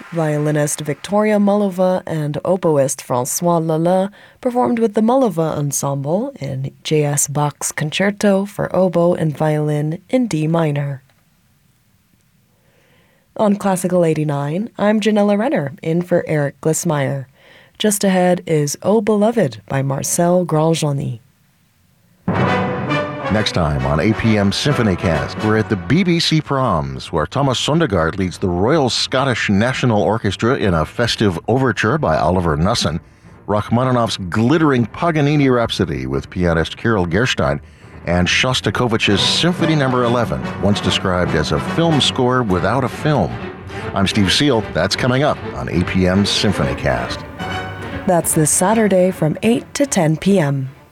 Violinist Victoria Mullova and oboist Francois Lala performed with the Mullova Ensemble in J.S. Bach's Concerto for Oboe and Violin in D minor. On Classical 89, I'm Janella Renner, in for Eric Glissmeyer. Just ahead is O Beloved by Marcel Grandjeanny. Next time on APM Symphonycast, we're at the BBC Proms, where Thomas Sondergaard leads the Royal Scottish National Orchestra in a festive overture by Oliver Knussen, Rachmaninoff's glittering Paganini Rhapsody with pianist Kirill Gerstein, and Shostakovich's Symphony No. 11, once described as a film score without a film. I'm Steve Seal. That's coming up on APM Symphonycast. That's this Saturday from 8 to 10 p.m.